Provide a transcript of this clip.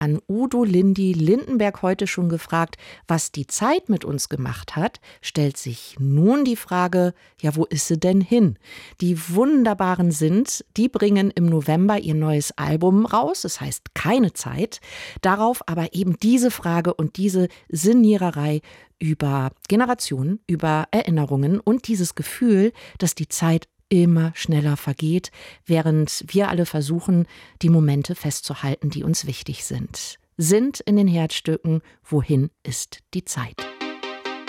an Udo Lindy Lindenberg heute schon gefragt, was die Zeit mit uns gemacht hat, stellt sich nun die Frage, ja, wo ist sie denn hin? Die Wunderbaren Sind, die bringen im November ihr neues Album raus, es heißt Keine Zeit. Darauf aber eben diese Frage und diese Sinniererei über Generationen, über Erinnerungen und dieses Gefühl, dass die Zeit immer schneller vergeht, während wir alle versuchen, die Momente festzuhalten, die uns wichtig sind. Sind in den Herzstücken, wohin ist die Zeit?